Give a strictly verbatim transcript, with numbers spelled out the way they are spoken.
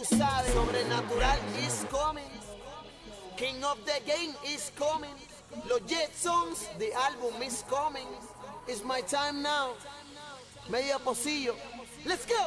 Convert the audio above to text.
sabes, Sobrenatural is coming. King of the game is coming. Los Jetsons, the album is coming. It's my time now. Media pocillo. Let's go.